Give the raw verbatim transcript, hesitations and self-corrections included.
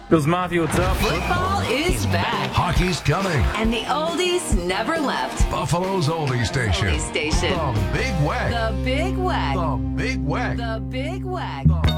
Bills Mafia, what's up? Football is back. Hockey's coming. And the oldies never left. Buffalo's oldie station. Oldie station. The Big Wag. The Big Wag. The Big Wag. The Big Wag.